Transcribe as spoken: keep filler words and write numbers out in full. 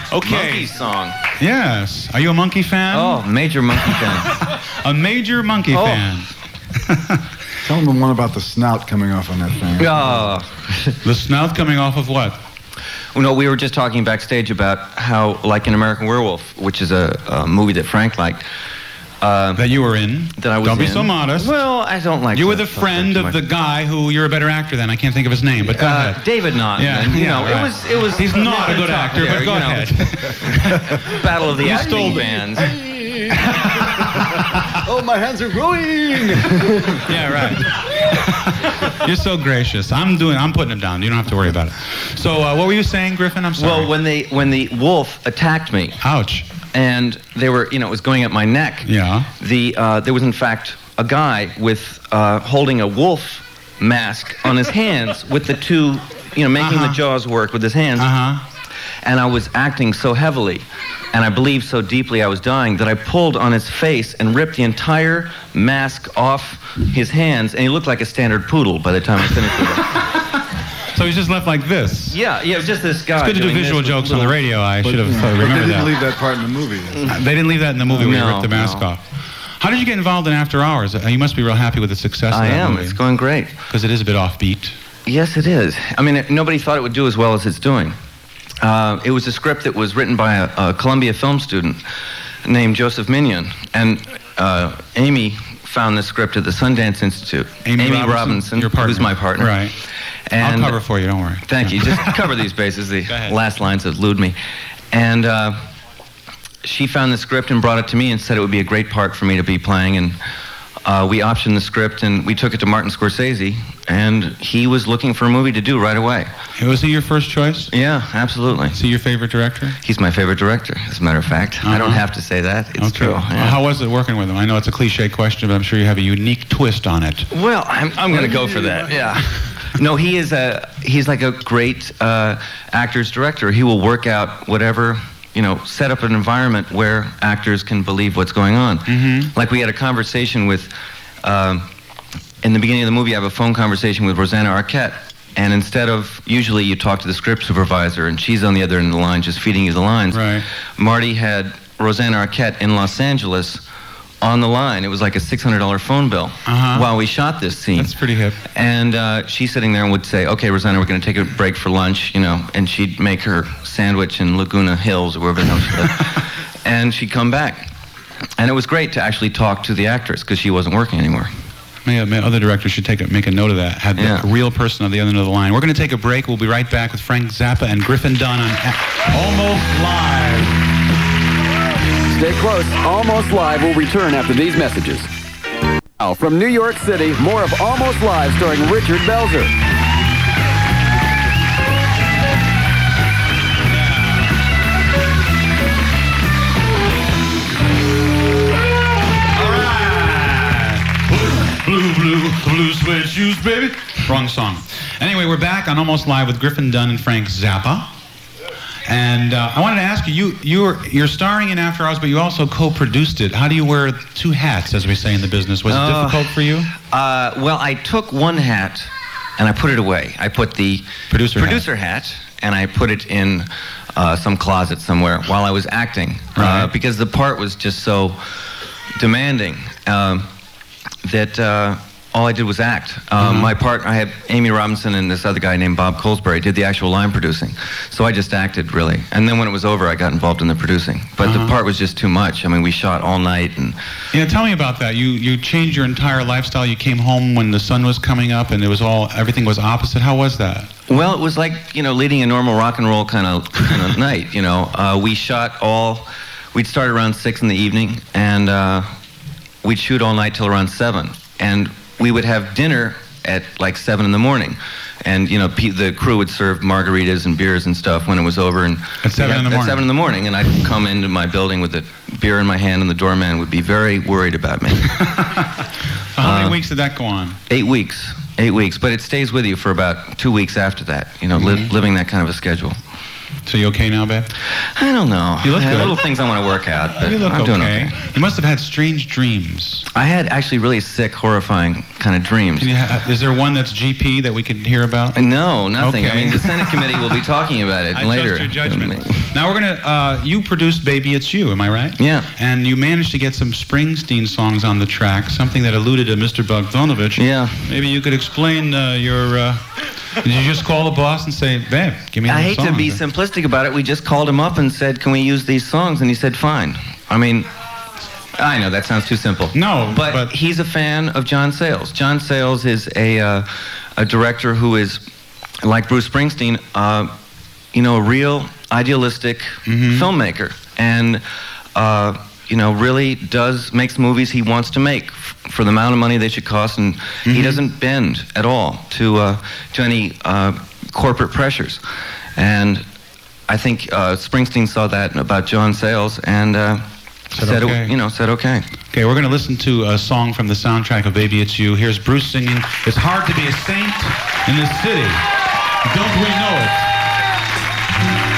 Okay. Monkey song. Yes. Are you a Monkey fan? Oh, major Monkey fan. A major Monkey Oh. fan. Tell them the one about the snout coming off on that thing. Oh. The snout coming off of what? Well, no, we were just talking backstage about how, like in American Werewolf, which is a, a movie that Frank liked. Uh, that you were in. That I was Don't be in. so modest. Well, I don't like You were to- the friend too of the much. guy who you're a better actor than. I can't think of his name, but go Uh, ahead. David Naughton. Yeah, and, you yeah, know, right. it was it was. He's not a good actor, there, but go you know. ahead. Battle of the You acting stole the- bands. Oh, my hands are growing! Yeah, right. You're so gracious. I'm doing. I'm putting him down. You don't have to worry about it. So, uh, what were you saying, Griffin? I'm sorry. Well, when they when the wolf attacked me, Ouch. and they were, you know, it was going up my neck. Yeah. The uh, there was in fact a guy with uh, holding a wolf mask on his hands with the two, you know, making Uh-huh. the jaws work with his hands. Uh huh. And I was acting so heavily, and I believed so deeply I was dying, that I pulled on his face and ripped the entire mask off his hands, and he looked like a standard poodle by the time I finished with it. So he's just left like this. Yeah, yeah, it was just this guy. It's good to do doing visual this jokes with on the little- radio. I But, should have you know, uh, but they remembered didn't that. leave that part in the movie. They didn't leave that in the movie where you No, ripped the mask no. off. How did you get involved in After Hours? Uh, You must be real happy with the success I of that am. movie. It's going great. Because it is a bit offbeat. Yes, it is. I mean, it, nobody thought it would do as well as it's doing. Uh, it was a script that was written by a, a Columbia film student named Joseph Minion, and uh, Amy found the script at the Sundance Institute. Amy Robinson, your partner. who's my partner. Right. And I'll cover for you, don't worry. Thank you. Just cover these bases. The Go ahead. last lines elude me. And uh, she found the script and brought it to me and said it would be a great part for me to be playing. And uh, we optioned the script and we took it to Martin Scorsese, and he was looking for a movie to do right away. Was he your first choice? Yeah, absolutely. Is he your favorite director? He's my favorite director, as a matter of fact. I don't Uh-huh. have to say that. It's Okay. true. Well, Yeah. how was it working with him? I know it's a cliche question, but I'm sure you have a unique twist on it. Well, I'm, I'm going to go for that. Yeah. No, he is a he's like a great uh, actor's director. He will work out whatever, you know, set up an environment where actors can believe what's going on. Mhm. Like we had a conversation with, um, in the beginning of the movie, I have a phone conversation with Rosanna Arquette. And instead of, usually you talk to the script supervisor and she's on the other end of the line just feeding you the lines. Right. Marty had Rosanna Arquette in Los Angeles on the line. It was like a six hundred dollar phone bill Uh-huh. while we shot this scene. That's pretty hip. And uh, she's sitting there and would say, okay, Rosanna, we're going to take a break for lunch, you know, and she'd make her sandwich in Laguna Hills or wherever the hell she lived. And she'd come back. And it was great to actually talk to the actress because she wasn't working anymore. May, may other directors should take a, make a note of that. Had the Yeah. real person on the other end of the line. We're going to take a break. We'll be right back with Frank Zappa and Griffin Dunn on A- Almost Live. Stay close. Almost Live will return after these messages. Now, from New York City, more of Almost Live starring Richard Belzer. Blue, blue, blue suede shoes, baby. Wrong song. Anyway, we're back on Almost Live with Griffin Dunn and Frank Zappa. And uh, I wanted to ask you, you you're, you're starring in After Hours, but you also co-produced it. How do you wear two hats, as we say in the business? Was it Uh, difficult for you? Uh, well, I took one hat and I put it away. I put the Producer hat. producer hat, and I put it in uh, some closet somewhere while I was acting. Right. Uh, because the part was just so demanding um, that uh, all I did was act. Um, Mhm. My part, I had Amy Robinson and this other guy named Bob Colesbury did the actual line producing. So I just acted, really. And then when it was over, I got involved in the producing. But Uh-huh. the part was just too much. I mean, we shot all night and... Yeah, tell me about that. You you changed your entire lifestyle. You came home when the sun was coming up, and it was all everything was opposite. How was that? Well, it was like, you know, leading a normal rock and roll kind of kind of night, you know. Uh, we shot all, we'd start around six in the evening, and uh, we'd shoot all night till around seven. And we would have dinner at like seven in the morning. And, you know, pe- the crew would serve margaritas and beers and stuff when it was over. And At seven in the At morning? seven in the morning. And I'd come into my building with a beer in my hand, and the doorman would be very worried about me. So how many Uh, weeks did that go on? Eight weeks. Eight weeks. But it stays with you for about two weeks after that, you know, li- Mhm. living that kind of a schedule. So you okay now, babe? I don't know. You look I have good. little things I want to work out, but You look I'm okay. doing okay. You must have had strange dreams. I had actually really sick, horrifying kind of dreams. Can you ha- is there one that's G P that we could hear about? No, nothing. Okay. I mean, the Senate committee will be talking about it I later. trust your judgment. Now we're gonna. Uh, you produced "Baby It's You," am I right? Yeah. And you managed to get some Springsteen songs on the track, something that alluded to Mister Bogdanovich. Yeah. Maybe you could explain uh, your. Uh, did you just call the boss and say, "Babe, give me"? I those hate to songs." be simplistic about it. We just called him up and said, "Can we use these songs?" And he said, "Fine." I mean, I know that sounds too simple. No, but, but- he's a fan of John Sayles. John Sayles is a uh, a director who is, like Bruce Springsteen, uh, you know, a real idealistic Mm-hmm. filmmaker, and uh, you know, really does makes movies he wants to make f- for the amount of money they should cost, and Mm-hmm. he doesn't bend at all to uh, to any uh, corporate pressures. And I think uh, Springsteen saw that about John Sayles and uh, Said said, okay. it, you know, said okay. Okay, we're going to listen to a song from the soundtrack of "Baby It's You." Here's Bruce singing, "It's hard to be a saint in this city. Don't we know it?"